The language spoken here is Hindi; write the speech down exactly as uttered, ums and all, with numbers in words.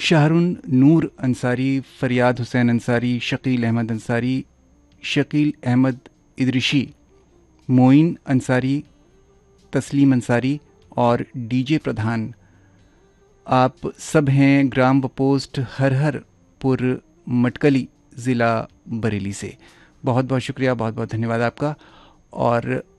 शाहरुन नूर अंसारी, फरियाद हुसैन अंसारी, शकील अहमद अंसारी, शकील अहमद इदरिशी, मोइन अंसारी, तस्लीम अंसारी और डीजे प्रधान, आप सब हैं ग्राम पोस्ट हरहरपुर मटकली, ज़िला बरेली से। बहुत बहुत शुक्रिया, बहुत बहुत धन्यवाद आपका। और